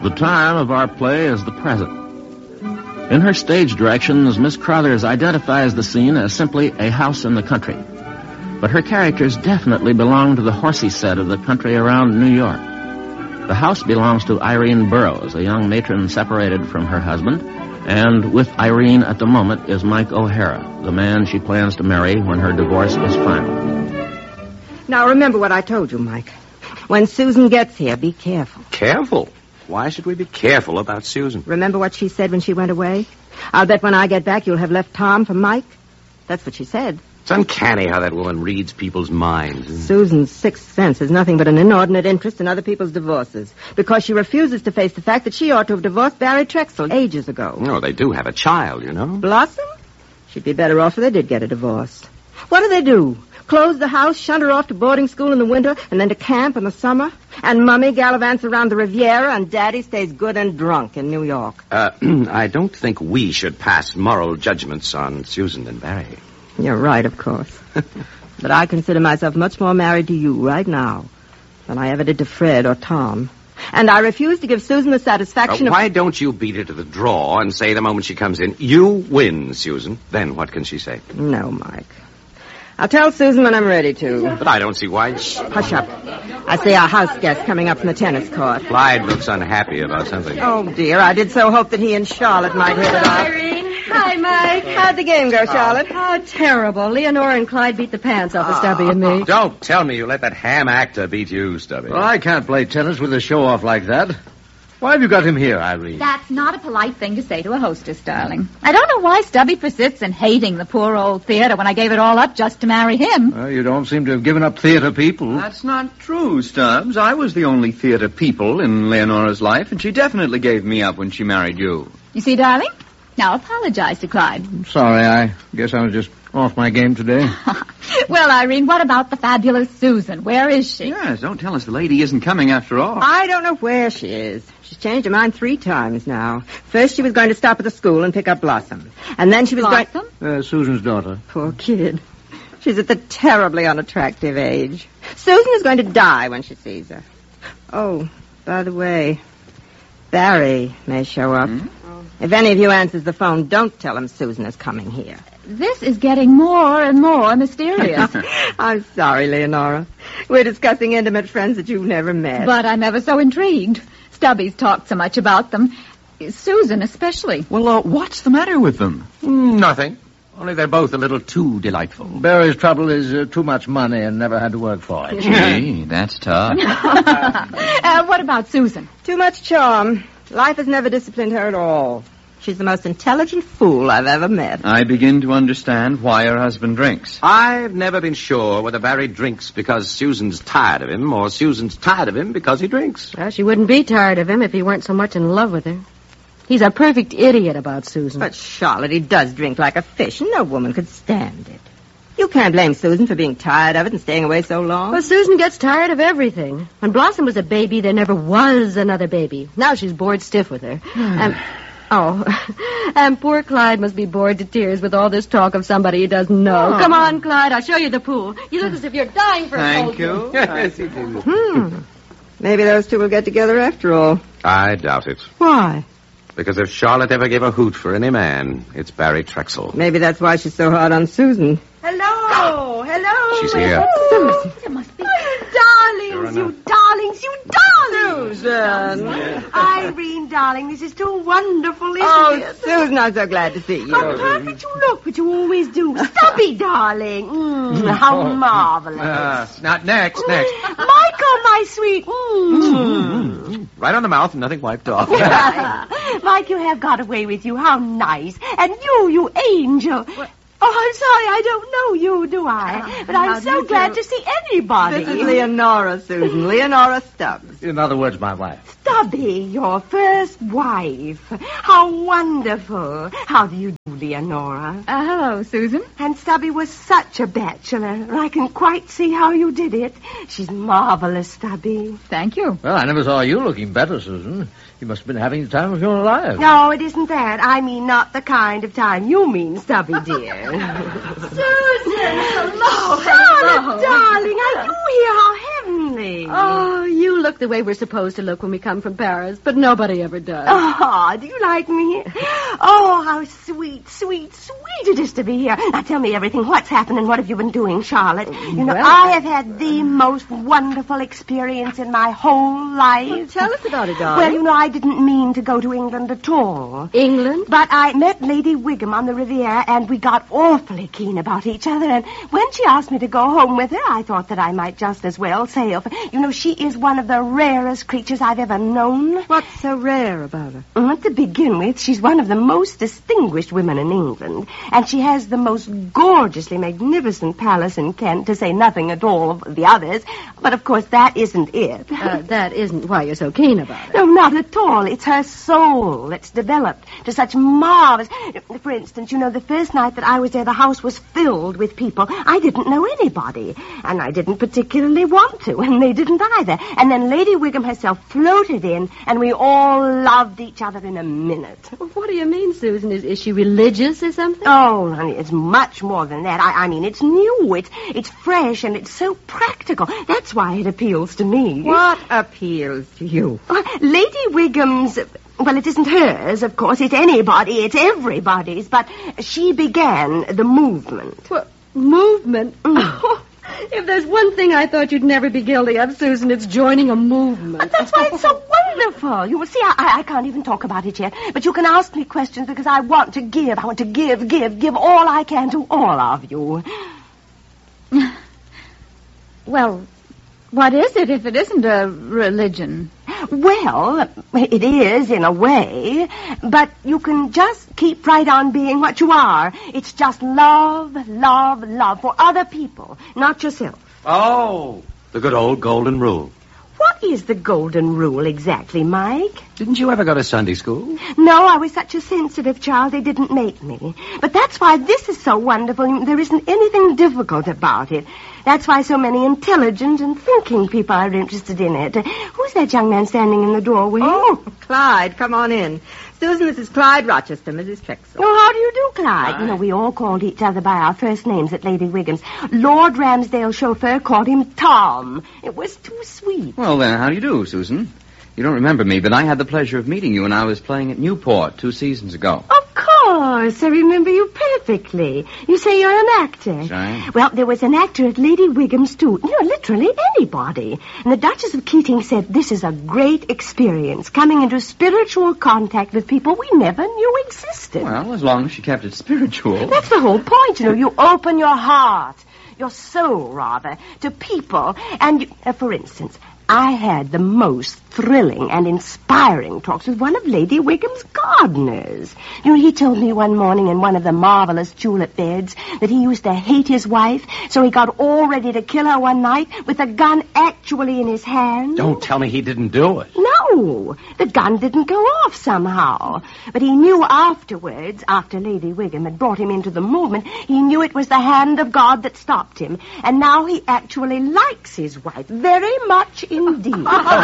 The time of our play is the present. In her stage directions, Miss Crothers identifies the scene as simply a house in the country. But her characters definitely belong to the horsey set of the country around New York. The house belongs to Irene Burroughs, a young matron separated from her husband, and with Irene at the moment is Mike O'Hara, the man she plans to marry when her divorce is final. Now, remember what I told you, Mike. When Susan gets here, be careful. Careful? Why should we be careful about Susan? Remember what she said when she went away? I'll bet when I get back you'll have left Tom for Mike. That's what she said. It's uncanny how that woman reads people's minds. Susan's sixth sense is nothing but an inordinate interest in other people's divorces, because she refuses to face the fact that she ought to have divorced Barry Trexel ages ago. No, they do have a child, you know. Blossom? She'd be better off if they did get a divorce. What do? Close the house, shunt her off to boarding school in the winter, and then to camp in the summer? And Mummy gallivants around the Riviera, and Daddy stays good and drunk in New York. I don't think we should pass moral judgments on Susan and Barry. You're right, of course. But I consider myself much more married to you right now than I ever did to Fred or Tom. And I refuse to give Susan the satisfaction of... Why don't you beat her to the draw and say the moment she comes in, you win, Susan? Then what can she say? No, Mike. I'll tell Susan when I'm ready to. But I don't see why... Hush up. I see our house guest coming up from the tennis court. Clyde looks unhappy about something. Oh, dear. I did so hope that he and Charlotte might hit it off. Irene. Hi, Mike. How'd the game go, Charlotte? Oh, terrible. Leonora and Clyde beat the pants off of Stubby and me. Don't tell me you let that ham actor beat you, Stubby. Well, I can't play tennis with a show-off like that. Why have you got him here, Irene? That's not a polite thing to say to a hostess, darling. I don't know why Stubby persists in hating the poor old theater when I gave it all up just to marry him. Well, you don't seem to have given up theater people. That's not true, Stubbs. I was the only theater people in Leonora's life, and she definitely gave me up when she married you. You see, darling? Now apologize to Clyde. I'm sorry, I guess I was just off my game today. Well, Irene, what about the fabulous Susan? Where is she? Yes, don't tell us the lady isn't coming after all. I don't know where she is. She's changed her mind 3 times now. First, she was going to stop at the school and pick up Blossom. And then she was Blossom? Susan's daughter. Poor kid. She's at the terribly unattractive age. Susan is going to die when she sees her. Oh, by the way, Barry may show up. If any of you answers the phone, don't tell him Susan is coming here. This is getting more and more mysterious. I'm sorry, Leonora. We're discussing intimate friends that you've never met. But I'm ever so intrigued. Stubby's talked so much about them. Susan especially. Well, what's the matter with them? Nothing. Only they're both a little too delightful. Barry's trouble is too much money and never had to work for it. Gee, that's tough. What about Susan? Too much charm. Life has never disciplined her at all. She's the most intelligent fool I've ever met. I begin to understand why her husband drinks. I've never been sure whether Barry drinks because Susan's tired of him or Susan's tired of him because he drinks. Well, she wouldn't be tired of him if he weren't so much in love with her. He's a perfect idiot about Susan. But, Charlotte, he does drink like a fish, and no woman could stand it. You can't blame Susan for being tired of it and staying away so long. Well, Susan gets tired of everything. When Blossom was a baby, there never was another baby. Now she's bored stiff with her. And poor Clyde must be bored to tears with all this talk of somebody he doesn't know. Come on, Clyde, I'll show you the pool. You look as if you're dying for a cold. Thank you. Yes, he did. Maybe those two will get together after all. I doubt it. Why? Because if Charlotte ever gave a hoot for any man, it's Barry Trexel. Maybe that's why she's so hard on Susan. Hello. She's here. There must be. Darlings, you darlings. Susan. Irene, darling, this is too wonderful, isn't Oh, it? Susan, I'm so glad to see you. How perfect you look, but you always do. Stubby, darling. How marvelous. Not next. Michael, my sweet. Right on the mouth, nothing wiped off. Mike, you have got away with you. How nice. And you angel. Oh, I'm sorry, I don't know you, do I? But I'm so glad to see anybody. This is Leonora, Susan. Leonora Stubbs. In other words, my wife. Stubby, your first wife. How wonderful. How do you do, Leonora? Hello, Susan. And Stubby was such a bachelor. I can quite see how you did it. She's marvelous, Stubby. Thank you. Well, I never saw you looking better, Susan. You must have been having the time of your life. No, it isn't that. I mean not the kind of time you mean, Stubby, dear. Susan! Hello! Charlotte, darling, are you here? How heavenly. Daddy. Oh, you look the way we're supposed to look when we come from Paris, but nobody ever does. Oh, do you like me? Oh, how sweet, sweet, sweet it is to be here. Now, tell me everything. What's happened and what have you been doing, Charlotte? You know, I have had the most wonderful experience in my whole life. Well, tell us about it, darling. Well, you know, I didn't mean to go to England at all. England? But I met Lady Wiggum on the Riviera, and we got awfully keen about each other. And when she asked me to go home with her, I thought that I might just as well sail. You know, she is one of the rarest creatures I've ever known. What's so rare about her? To begin with, she's one of the most distinguished women in England, and she has the most gorgeously magnificent palace in Kent, to say nothing at all of the others. But, of course, that isn't it. That isn't why you're so keen about it. No, not at all. It's her soul that's developed to such marvelous... For instance, you know, the first night that I was there, the house was filled with people. I didn't know anybody, and I didn't particularly want to, and they didn't either. And then Lady Wiggum herself floated in, and we all loved each other in a minute. Well, what do you mean, Susan? Is she religious or something? Oh, honey, it's much more than that. I mean, it's new, it's fresh, and it's so practical. That's why it appeals to me. What appeals to you? Lady Wiggum's... Well, it isn't hers, of course. It's anybody. It's everybody's. But she began the movement. What? Movement? Oh, if there's one thing I thought you'd never be guilty of, Susan, it's joining a movement. But that's why it's so wonderful. You will see, I can't even talk about it yet. But you can ask me questions because I want to give. I want to give all I can to all of you. Well, what is it if it isn't a religion? Well, it is in a way, but you can just keep right on being what you are. It's just love, love, love for other people, not yourself. Oh, the good old golden rule. What is the golden rule exactly, Mike? Didn't you ever go to Sunday school? No, I was such a sensitive child, they didn't make me. But that's why this is so wonderful. There isn't anything difficult about it. That's why so many intelligent and thinking people are interested in it. Who's that young man standing in the doorway? Oh, Clyde, come on in. Susan, this is Clyde Rochester, Mrs. Trexel. Oh, how do you do, Clyde? You know, we all called each other by our first names at Lady Wiggum's. Lord Ramsdale's chauffeur called him Tom. It was too sweet. Well, then, how do you do, Susan? You don't remember me, but I had the pleasure of meeting you when I was playing at Newport 2 seasons ago. Of course, I remember you perfectly. You say you're an actor. Right. Well, there was an actor at Lady Wiggum's, too. You know, literally anybody. And the Duchess of Keating said this is a great experience, coming into spiritual contact with people we never knew existed. Well, as long as she kept it spiritual. That's the whole point, you know. You open your heart, your soul, rather, to people. And, for instance... I had the most thrilling and inspiring talks with one of Lady Wiggum's gardeners. You know, he told me one morning in one of the marvelous tulip beds that he used to hate his wife, so he got all ready to kill her one night with a gun actually in his hand. Don't tell me he didn't do it. No, the gun didn't go off somehow. But he knew afterwards, after Lady Wiggum had brought him into the movement, he knew it was the hand of God that stopped him. And now he actually likes his wife very much indeed.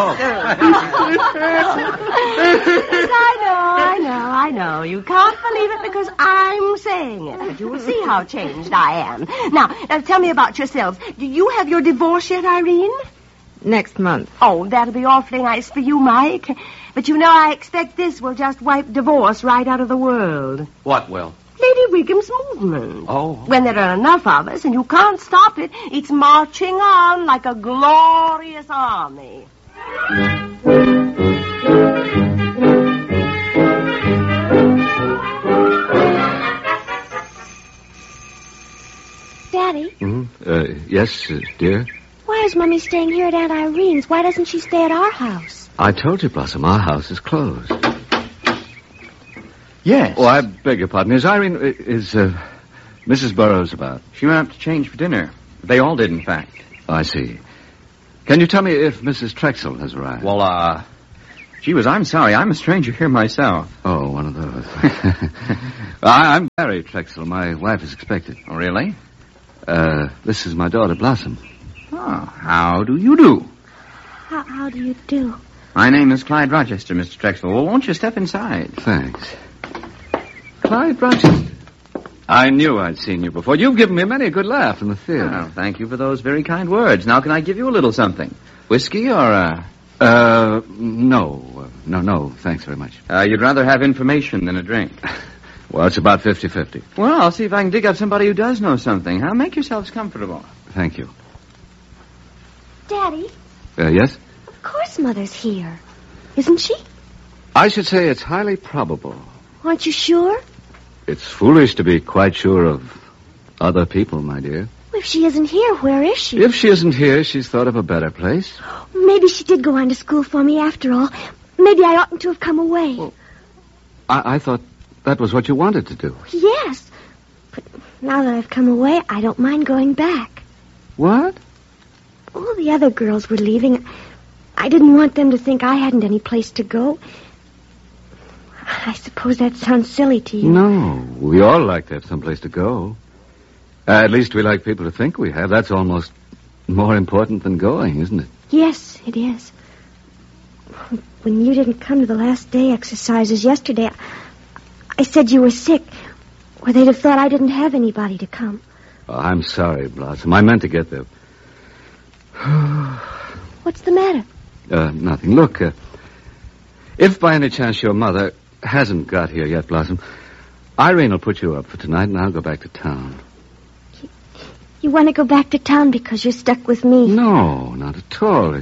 I know. You can't believe it because I'm saying it. But you will see how changed I am. Now, tell me about yourselves. Do you have your divorce yet, Irene? Next month. Oh, that'll be awfully nice for you, Mike. But you know, I expect this will just wipe divorce right out of the world. What will? Lady Wiggum's movement. Oh. When there are enough of us and you can't stop it, it's marching on like a glorious army. Daddy? Yes, dear? Why is Mummy staying here at Aunt Irene's? Why doesn't she stay at our house? I told you, Blossom, our house is closed. Yes. Oh, I beg your pardon. Is Mrs. Burroughs about? She went up to change for dinner. They all did, in fact. Oh, I see. Can you tell me if Mrs. Trexel has arrived? Well, I'm sorry. I'm a stranger here myself. Oh, one of those. I'm Barry Trexel. My wife is expected. Oh, really? This is my daughter, Blossom. Oh, how do you do? How do you do? My name is Clyde Rochester, Mr. Trexel. Well, won't you step inside? Thanks. Clyde Rochester. I knew I'd seen you before. You've given me many a good laugh in the theater. Oh, thank you for those very kind words. Now, can I give you a little something? Whiskey or, No, thanks very much. you'd rather have information than a drink? Well, it's about 50-50. Well, I'll see if I can dig up somebody who does know something. Huh? Make yourselves comfortable. Thank you. Daddy, Yes? of course Mother's here. Isn't she? I should say it's highly probable. Aren't you sure? It's foolish to be quite sure of other people, my dear. If she isn't here, where is she? If she isn't here, she's thought of a better place. Maybe she did go on to school for me after all. Maybe I oughtn't to have come away. Well, I thought that was what you wanted to do. Yes. But now that I've come away, I don't mind going back. What? All the other girls were leaving. I didn't want them to think I hadn't any place to go. I suppose that sounds silly to you. No, we all like to have someplace to go. At least we like people to think we have. That's almost more important than going, isn't it? Yes, it is. When you didn't come to the last day exercises yesterday, I said you were sick, or they'd have thought I didn't have anybody to come. Oh, I'm sorry, Blossom. I meant to get there. What's the matter? Nothing. Look, if by any chance your mother hasn't got here yet, Blossom, Irene will put you up for tonight, and I'll go back to town. You want to go back to town because you're stuck with me? No, not at all.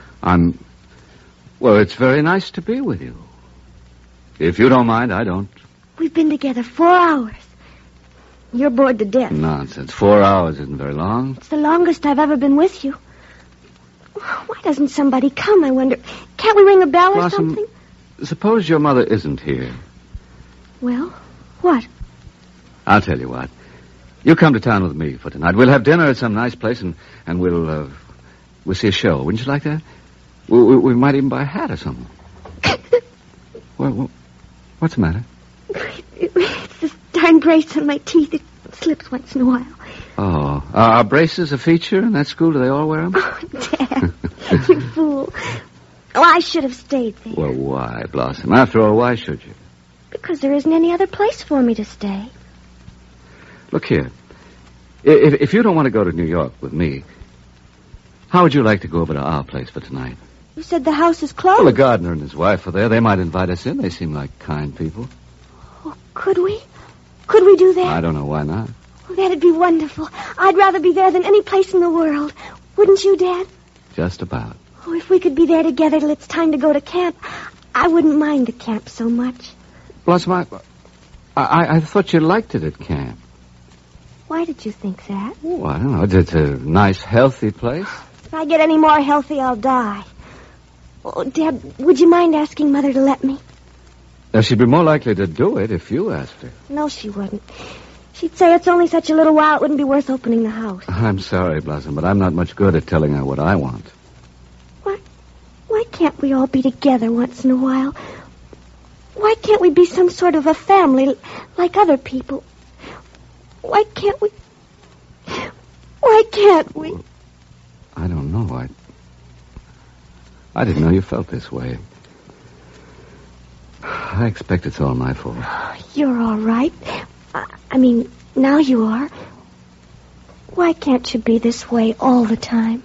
Well, it's very nice to be with you. If you don't mind, I don't. We've been together 4 hours. You're bored to death. Nonsense. 4 hours isn't very long. It's the longest I've ever been with you. Why doesn't somebody come, I wonder? Can't we ring a bell or Blossom, something? Suppose your mother isn't here. Well, what? I'll tell you what. You come to town with me for tonight. We'll have dinner at some nice place, and we'll see a show. Wouldn't you like that? We might even buy a hat or something. Well, what's the matter? It's this darn brace on my teeth. It slips once in a while. Oh, are braces a feature in that school? Do they all wear them? Oh, Dad, you fool. Oh, I should have stayed there. Well, why, Blossom? After all, why should you? Because there isn't any other place for me to stay. Look here. If you don't want to go to New York with me, how would you like to go over to our place for tonight? You said the house is closed. Well, the gardener and his wife are there. They might invite us in. They seem like kind people. Oh, could we? Could we do that? I don't know why not. Oh, that'd be wonderful. I'd rather be there than any place in the world. Wouldn't you, Dad? Just about. Oh, if we could be there together till it's time to go to camp, I wouldn't mind the camp so much. Blossom, I thought you liked it at camp. Why did you think that? Oh, I don't know. It's a nice, healthy place. If I get any more healthy, I'll die. Oh, Dad, would you mind asking Mother to let me? Now, she'd be more likely to do it if you asked her. No, she wouldn't. She'd say it's only such a little while, it wouldn't be worth opening the house. I'm sorry, Blossom, but I'm not much good at telling her what I want. Why can't we all be together once in a while? Why can't we be some sort of a family like other people? Why can't we? Why can't we? I don't know. I didn't know you felt this way. I expect it's all my fault. You're all right. I mean, now you are. Why can't you be this way all the time?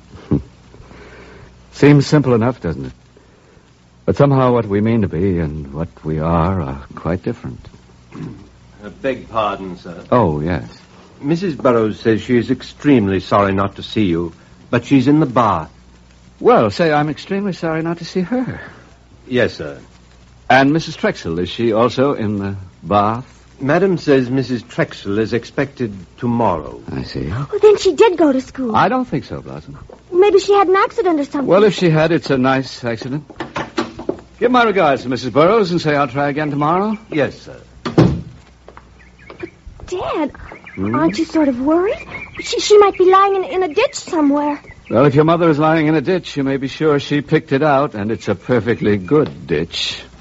Seems simple enough, doesn't it? But somehow what we mean to be and what we are quite different. Beg pardon, sir. Oh, yes. Mrs. Burroughs says she is extremely sorry not to see you, but she's in the bath. Well, say I'm extremely sorry not to see her. Yes, sir. And Mrs. Trexel, is she also in the bath? Madam says Mrs. Trexel is expected tomorrow. I see. Well, then she did go to school. I don't think so, Blossom. Maybe she had an accident or something. Well, if she had, it's a nice accident. Give my regards to Mrs. Burroughs and say I'll try again tomorrow. Yes, sir. But, Dad, aren't you sort of worried? She might be lying in a ditch somewhere. Well, if your mother is lying in a ditch, you may be sure she picked it out, and it's a perfectly good ditch.